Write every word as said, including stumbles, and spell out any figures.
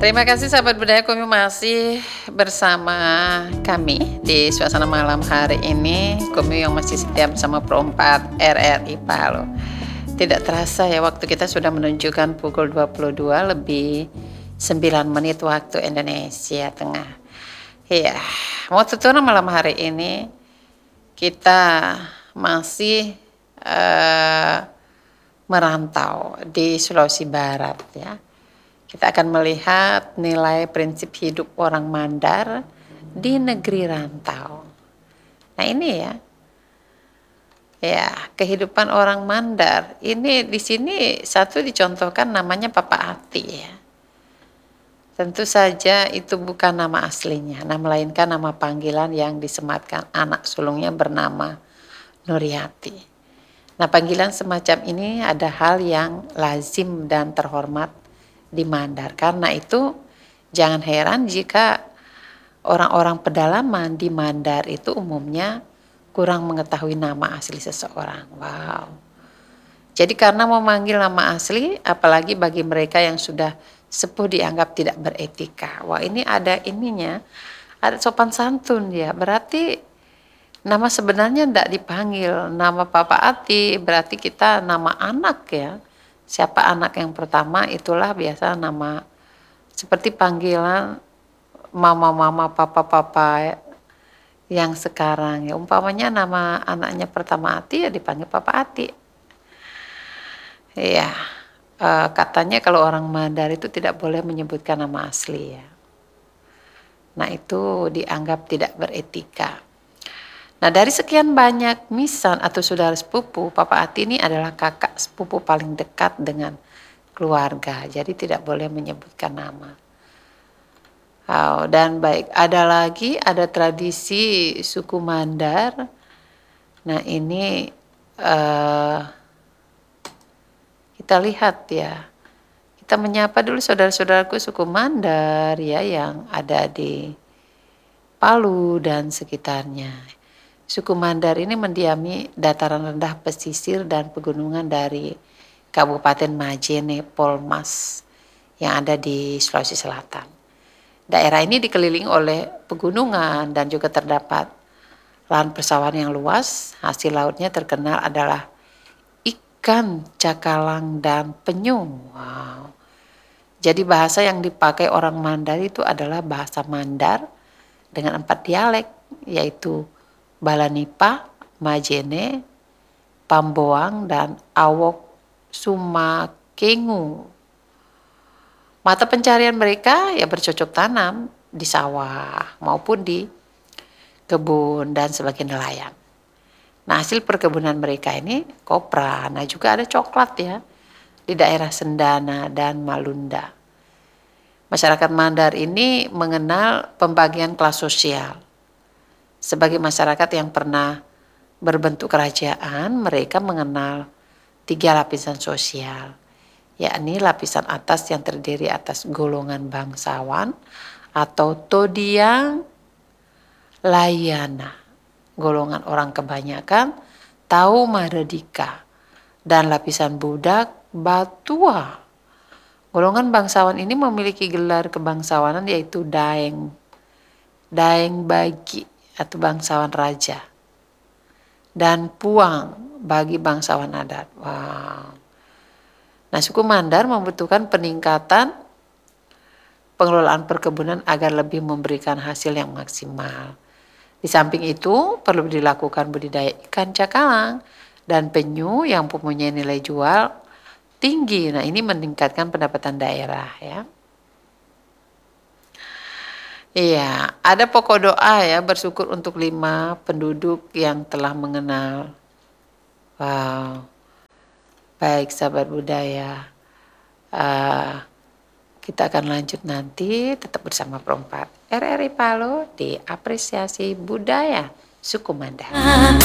Terima kasih sahabat budaya, kami masih bersama kami di suasana malam hari ini. Kami yang masih setia bersama Pro empat R R I Palu. Tidak terasa ya, waktu kita sudah menunjukkan pukul dua puluh dua lebih sembilan menit waktu Indonesia Tengah. Iya, mau tuturan malam hari ini kita masih uh, merantau di Sulawesi Barat ya. Kita akan melihat nilai prinsip hidup orang Mandar di negeri rantau. Nah ini ya, ya kehidupan orang Mandar ini di sini satu dicontohkan namanya Papa Ati ya. Tentu saja itu bukan nama aslinya, nah melainkan nama panggilan yang disematkan anak sulungnya bernama Nuryati. Nah panggilan semacam ini ada hal yang lazim dan terhormat di Mandar. Karena itu jangan heran jika orang-orang pedalaman di Mandar itu umumnya kurang mengetahui nama asli seseorang. Wow. Jadi karena memanggil nama asli, apalagi bagi mereka yang sudah sepuh dianggap tidak beretika. Wah ini ada ininya, ada sopan santun ya. Berarti nama sebenarnya tidak dipanggil. Nama Papa Ati berarti kita nama anak ya. Siapa anak yang pertama itulah biasa nama seperti panggilan mama-mama, papa-papa yang sekarang ya. Umpamanya nama anaknya pertama Ati ya dipanggil Papa Ati. Iya, e, katanya kalau orang Mandar itu tidak boleh menyebutkan nama asli ya. Nah itu dianggap tidak beretika. Nah dari sekian banyak misan atau saudara sepupu, Papa Ati ini adalah kakak sepupu paling dekat dengan keluarga. Jadi tidak boleh menyebutkan nama. Oh, dan baik, ada lagi, ada tradisi suku Mandar. Nah ini uh, kita lihat ya. Kita menyapa dulu saudara-saudaraku suku Mandar ya yang ada di Palu dan sekitarnya. Suku Mandar ini mendiami dataran rendah pesisir dan pegunungan dari Kabupaten Majene Polmas yang ada di Sulawesi Selatan. Daerah ini dikelilingi oleh pegunungan dan juga terdapat lahan persawahan yang luas. Hasil lautnya terkenal adalah ikan, cakalang, dan penyu. Wow. Jadi bahasa yang dipakai orang Mandar itu adalah bahasa Mandar dengan empat dialek, yaitu Balanipa, Majene, Pamboang, dan Awok Sumakengu. Mata pencarian mereka ya bercocok tanam di sawah maupun di kebun dan sebagai nelayan. Nah hasil perkebunan mereka ini kopra, nah juga ada coklat ya di daerah Sendana dan Malunda. Masyarakat Mandar ini mengenal pembagian kelas sosial. Sebagai masyarakat yang pernah berbentuk kerajaan, mereka mengenal tiga lapisan sosial, yakni lapisan atas yang terdiri atas golongan bangsawan atau Todiang Layana, golongan orang kebanyakan, Tau Maredika, dan lapisan budak Batua. Golongan bangsawan ini memiliki gelar kebangsawanan yaitu Daeng, Daeng Bagi atau bangsawan raja, dan Puang bagi bangsawan adat. Wow. Nah suku Mandar membutuhkan peningkatan pengelolaan perkebunan agar lebih memberikan hasil yang maksimal. Di samping itu perlu dilakukan budidaya ikan cakalang dan penyu yang mempunyai nilai jual tinggi. Nah ini meningkatkan pendapatan daerah ya. Iya, ada pokok doa ya bersyukur untuk lima penduduk yang telah mengenal. Wow, baik sahabat budaya. Uh, kita akan lanjut nanti tetap bersama Pro empat R R I Palu di apresiasi budaya suku Mandar.